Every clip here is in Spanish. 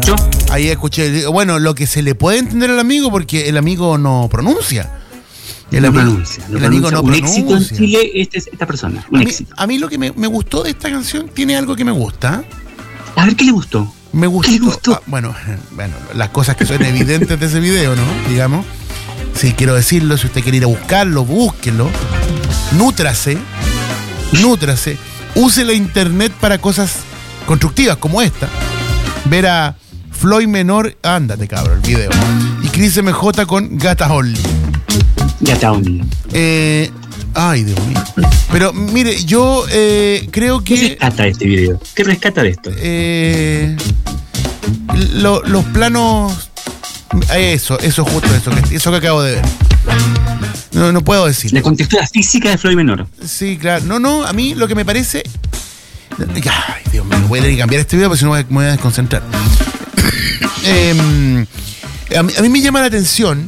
Ahí escuché, bueno, lo que se le puede entender al amigo, porque el amigo no pronuncia. El amigo no pronuncia. Éxito en Chile esta persona. A mí lo que me gustó de esta canción tiene algo que me gusta. A ver, ¿qué le gustó? Me gustó. ¿Qué le gustó? Bueno, las cosas que son evidentes de ese video, ¿no? Digamos. Sí, quiero decirlo, si usted quiere ir a buscarlo, búsquelo. Nútrase. Use la internet para cosas constructivas como esta. Ver a Floyd Menor, ándate cabrón, el video. Y Chris MJ con Gata Only. Ay, Dios mío. Pero mire, yo creo que... ¿Qué rescata de este video? ¿Qué rescata de esto? Los planos... Eso que acabo de ver. No puedo decir. La contextura física de Floyd Menor. Sí, claro. No, a mí lo que me parece... Ay, Dios mío, voy a tener que cambiar este video porque si no me voy a desconcentrar. A mí me llama la atención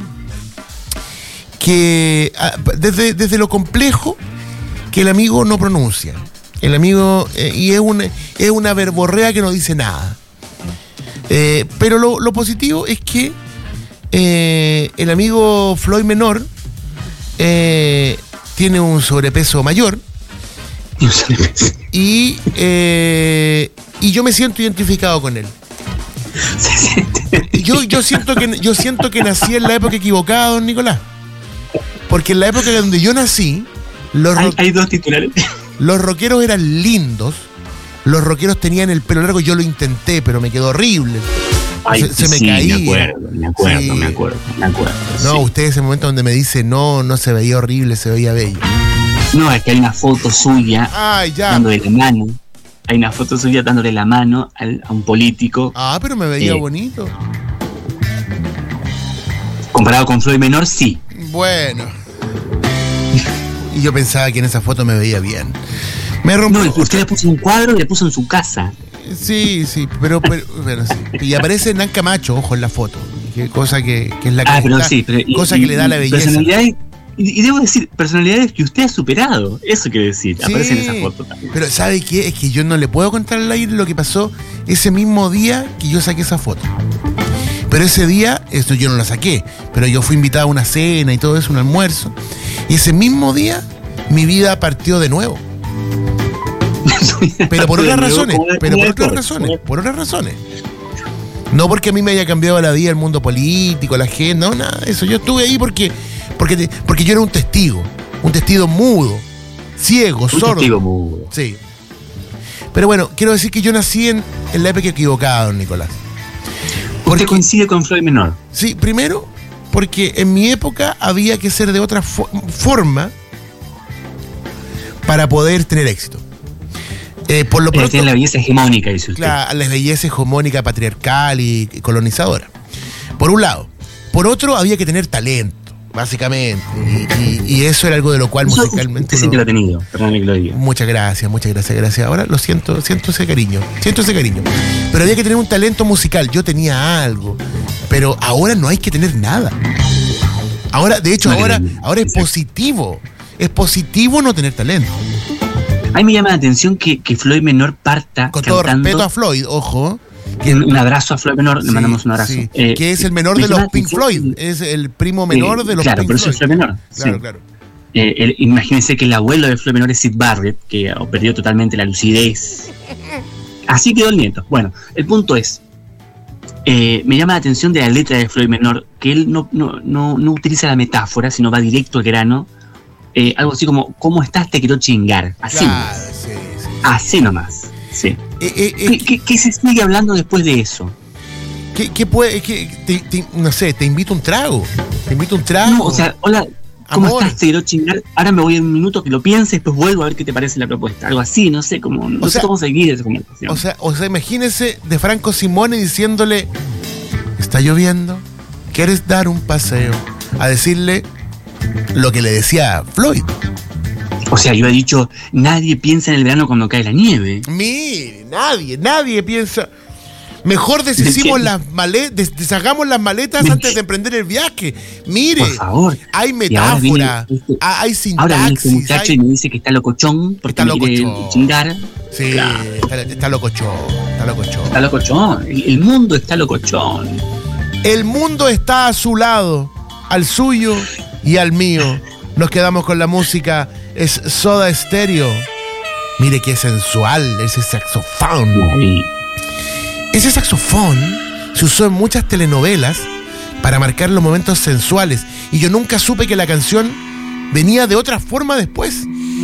que desde lo complejo que el amigo no pronuncia. El amigo y es una verborrea que no dice nada. Pero lo positivo es que el amigo Floyd Menor tiene un sobrepeso mayor. Y yo me siento identificado con él. Yo siento que nací en la época equivocada, don Nicolás. Porque en la época donde yo nací, hay dos titulares. Los rockeros eran lindos. Los rockeros tenían el pelo largo. Yo lo intenté, pero me quedó horrible. Se me caía. Me acuerdo. No, sí. Usted ese momento donde me dice no se veía horrible, se veía bello. No, es que hay una foto suya dándole la mano. Hay una foto suya dándole la mano a un político. Pero me veía bonito. Comparado con Floyd Menor, sí. Bueno. Y yo pensaba que en esa foto me veía bien. Me rompió. No, usted le puso un cuadro y le puso en su casa. Sí, pero sí. Y aparece Nan Camacho, ojo, en la foto. Cosa que es la cosa que le da la belleza. Y debo decir, personalidades que usted ha superado. Eso quiere decir, sí, aparece en esa foto también. Pero ¿sabe qué? Es que yo no le puedo contar al aire lo que pasó ese mismo día que yo saqué esa foto. Pero ese día, esto yo no la saqué, pero yo fui invitado a una cena y todo eso, un almuerzo. Y ese mismo día, mi vida partió de nuevo. Pero por otras razones. No porque a mí me haya cambiado la vida, el mundo político, la gente, no, nada de eso. Yo estuve ahí porque yo era un testigo mudo, ciego, sordo. Un testigo mudo. Sí. Pero bueno, quiero decir que yo nací en la época equivocada, don Nicolás. ¿Usted coincide con Floyd Menor? Sí, primero, porque en mi época había que ser de otra forma para poder tener éxito. Por lo pronto, tiene la belleza hegemónica, dice usted. La belleza hegemónica, patriarcal y colonizadora. Por un lado. Por otro, había que tener talento, básicamente. Y eso era algo de lo cual musicalmente. Usted sí que lo ha tenido, perdóname que lo diga. Muchas gracias. Ahora lo siento ese cariño. Pero había que tener un talento musical. Yo tenía algo. Pero ahora no hay que tener nada. Ahora, de hecho, ahora es positivo. Es positivo no tener talento. A mí me llama la atención que Floyd Menor parta con todo respeto a Floyd, ojo. Un abrazo a Floyd Menor, le mandamos un abrazo. Sí. Que es el menor de los Pink Floyd, es el primo menor de los Pink Floyd. Claro, pero eso es Floyd Menor. Claro. Imagínense que el abuelo de Floyd Menor es Syd Barrett, que perdió totalmente la lucidez. Así quedó el nieto. Bueno, el punto es, me llama la atención de la letra de Floyd Menor, que él no utiliza la metáfora, sino va directo al grano. Algo así como, ¿cómo estás? Te quiero chingar. Así nomás. Sí. Así nomás. Sí. ¿Qué se sigue hablando después de eso? No sé, te invito un trago. No, o sea, hola, ¿cómo estás? Te quiero chingar. Ahora me voy en un minuto que lo pienses, después vuelvo a ver qué te parece la propuesta. Algo así, no sé cómo. No sé cómo seguir esa conversación. O sea, imagínese de Franco Simone diciéndole: está lloviendo, ¿quieres dar un paseo? A decirle lo que le decía Floyd. O sea, yo he dicho, nadie piensa en el verano cuando cae la nieve. Mire, nadie piensa. Mejor deshagamos las maletas antes de emprender el viaje. Mire, por favor. Hay metáfora, hay sintaxis. Ahora viene este muchacho y me dice que está locochón porque me quiere chingar. Sí, claro. Está locochón. Está locochón. El mundo está locochón. El mundo está a su lado, al suyo y al mío. Nos quedamos con la música. Es Soda Stereo. Mire qué sensual ese saxofón. Ay. Ese saxofón se usó en muchas telenovelas para marcar los momentos sensuales. Y yo nunca supe que la canción venía de otra forma después.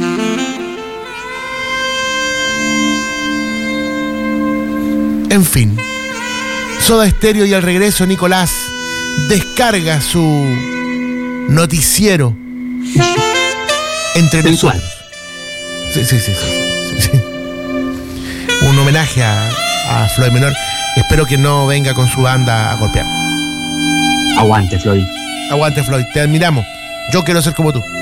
En fin, Soda Stereo, y al regreso Nicolás descarga su noticiero entre nosotros. Sí. Un homenaje a Floyd Menor. Espero que no venga con su banda a golpear. Aguante, Floyd. Aguante, Floyd. Te admiramos. Yo quiero ser como tú.